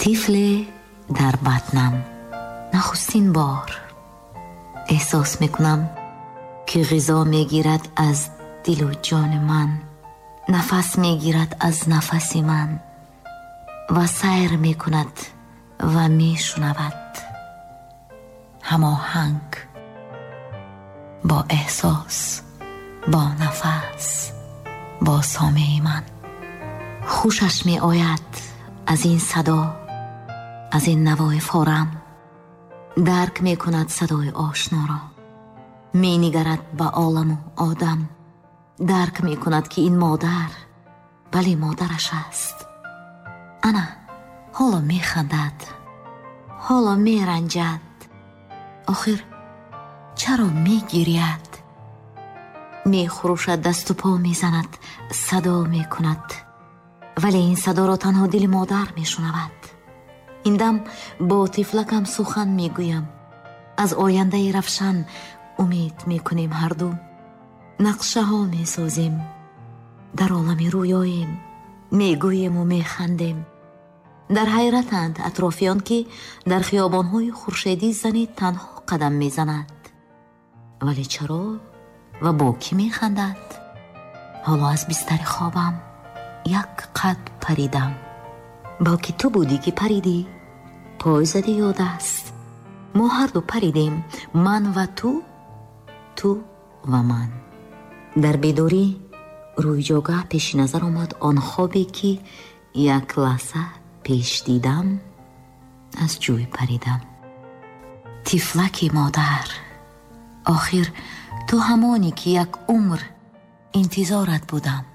طفل در بطنم نخستین بار احساس میکنم که غذا میگیرد از دل و جان من، نفس میگیرد از نفس من و سیر میکند و میشنود هماهنگ با احساس، با نفس، با سامع من. خوشش می آید از این صدا، از این نوای فارم. درک می کند صدای آشنا را، می نگرد به عالم و آدم. درک می کند که این مادر، بله مادرش است. انا حالا می خندد، حالا می رنجد. آخر چرا می گرید؟ می خروشد، دست و پا می زند، صدا می کند، ولی این صدا را تنها دل مادر می شنود. این دم با طفلکم سخن می گویم. از آینده روشن امید می کنیم هر دو. نقشه ها می سازیم، در عالم رویاییم، می گوییم و می خندیم. در حیرتند اطرافیان که در خیابان‌های خورشیدی زنی تنها قدم می زند. ولی چرا و با کی می خندد؟ حالا از بستر خوابم یک قد پریدم. بلکه تو بودی که پریدی، پای زدی یا دست. ما هر دو پریدیم، من و تو، تو و من. در بیداری روی جاگه پیش نظر آمد آن خوابی که یک لحظه پیش دیدم. از جوی پریدم. طفلکی مادر، آخر تو همانی که یک عمر انتظارت بودم.